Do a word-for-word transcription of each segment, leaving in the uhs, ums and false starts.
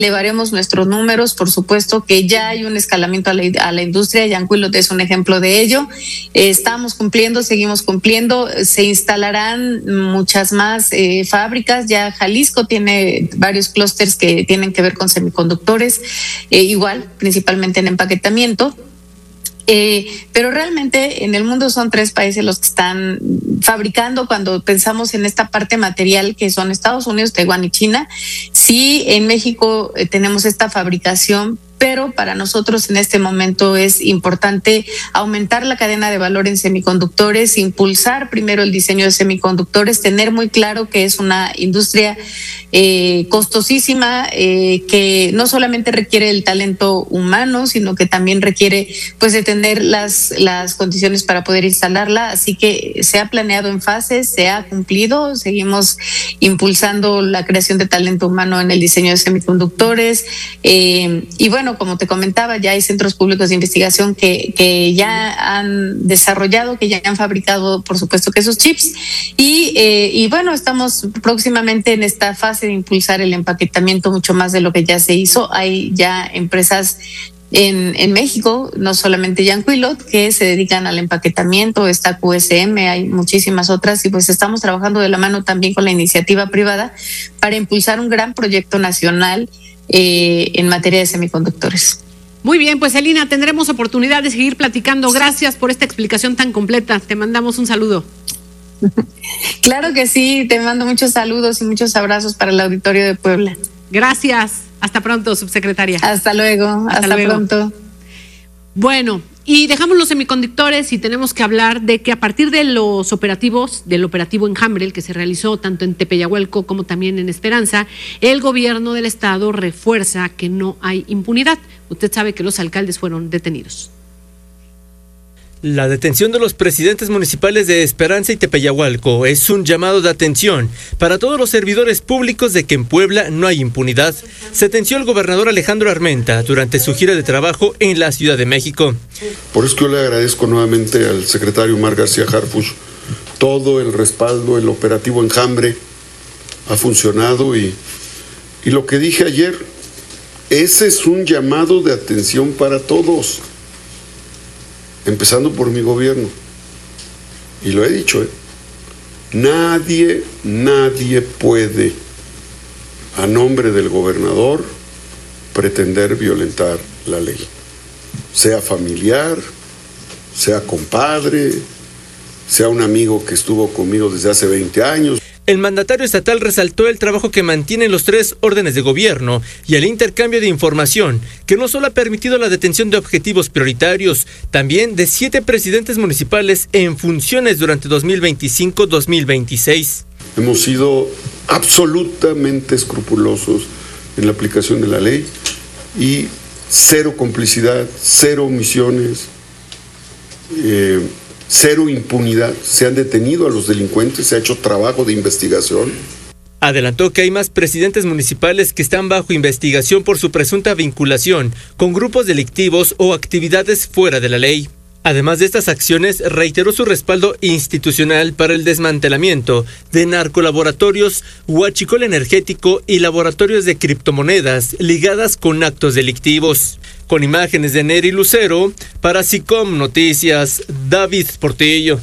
elevaremos nuestros números, por supuesto que ya hay un escalamiento a la, a la industria, Yancuilot es un ejemplo de ello. Eh, estamos cumpliendo, seguimos cumpliendo, se instalarán muchas más eh, fábricas, ya Jalisco tiene varios clústeres que tienen que ver con semiconductores, eh, igual, principalmente en empaquetamiento. Eh, pero realmente en el mundo son tres países los que están fabricando. Cuando pensamos en esta parte material, que son Estados Unidos, Taiwán y China, sí, en México eh, tenemos esta fabricación, pero para nosotros en este momento es importante aumentar la cadena de valor en semiconductores, impulsar primero el diseño de semiconductores, tener muy claro que es una industria eh, costosísima, eh, que no solamente requiere el talento humano, sino que también requiere pues de tener las, las condiciones para poder instalarla. Así que se ha planeado en fases, se ha cumplido, seguimos impulsando la creación de talento humano en el diseño de semiconductores, eh, y bueno, como te comentaba, ya hay centros públicos de investigación que, que ya han desarrollado, que ya han fabricado, por supuesto, que esos chips. Y, eh, y bueno, estamos próximamente en esta fase de impulsar el empaquetamiento mucho más de lo que ya se hizo. Hay ya empresas en, en México, no solamente Yancuilot, que se dedican al empaquetamiento, está Q S M, hay muchísimas otras, y pues estamos trabajando de la mano también con la iniciativa privada para impulsar un gran proyecto nacional Eh, en materia de semiconductores. Muy bien, pues Celina, tendremos oportunidad de seguir platicando. Gracias por esta explicación tan completa. Te mandamos un saludo. Claro que sí, te mando muchos saludos y muchos abrazos para el auditorio de Puebla. Gracias. Hasta pronto, subsecretaria. Hasta luego. Hasta, Hasta luego. pronto. Bueno, y dejamos los semiconductores y tenemos que hablar de que a partir de los operativos, del operativo Enjambre, el que se realizó tanto en Tepeyahualco como también en Esperanza, el gobierno del estado refuerza que no hay impunidad. Usted sabe que los alcaldes fueron detenidos. La detención de los presidentes municipales de Esperanza y Tepeyahualco es un llamado de atención para todos los servidores públicos de que en Puebla no hay impunidad. Sentenció el gobernador Alejandro Armenta durante su gira de trabajo en la Ciudad de México. Por eso que yo le agradezco nuevamente al secretario Omar García Harfuch todo el respaldo, el operativo Enjambre ha funcionado y, y lo que dije ayer, ese es un llamado de atención para todos. Empezando por mi gobierno, y lo he dicho, ¿eh? nadie, nadie puede, a nombre del gobernador, pretender violentar la ley, sea familiar, sea compadre, sea un amigo que estuvo conmigo desde hace veinte años. El mandatario estatal resaltó el trabajo que mantienen los tres órdenes de gobierno y el intercambio de información, que no solo ha permitido la detención de objetivos prioritarios, también de siete presidentes municipales en funciones durante dos mil veinticinco dos mil veintiséis. Hemos sido absolutamente escrupulosos en la aplicación de la ley y cero complicidad, cero omisiones, eh, cero impunidad. Se han detenido a los delincuentes, se ha hecho trabajo de investigación. Adelantó que hay más presidentes municipales que están bajo investigación por su presunta vinculación con grupos delictivos o actividades fuera de la ley. Además de estas acciones, reiteró su respaldo institucional para el desmantelamiento de narcolaboratorios, huachicol energético y laboratorios de criptomonedas ligadas con actos delictivos. Con imágenes de Neri Lucero, para SICOM Noticias, David Portillo.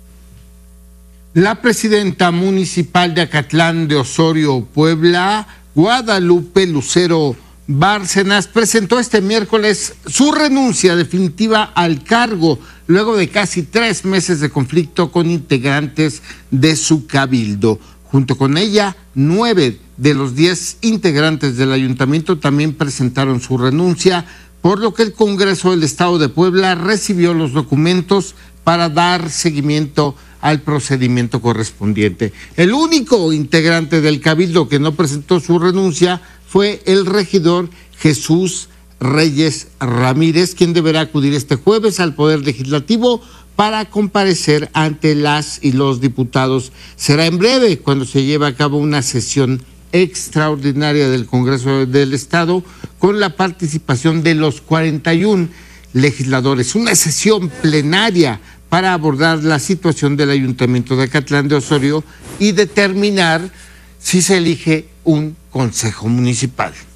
La presidenta municipal de Acatlán de Osorio, Puebla, Guadalupe Lucero Bárcenas, presentó este miércoles su renuncia definitiva al cargo luego de casi tres meses de conflicto con integrantes de su cabildo. Junto con ella, nueve de los diez integrantes del ayuntamiento también presentaron su renuncia, por lo que el Congreso del Estado de Puebla recibió los documentos para dar seguimiento al procedimiento correspondiente. El único integrante del cabildo que no presentó su renuncia fue el regidor Jesús Reyes Ramírez, quien deberá acudir este jueves al Poder Legislativo para comparecer ante las y los diputados. Será en breve cuando se lleve a cabo una sesión extraordinaria del Congreso del Estado con la participación de los cuarenta y uno legisladores, una sesión plenaria para abordar la situación del Ayuntamiento de Acatlán de Osorio y determinar si se elige un consejo municipal.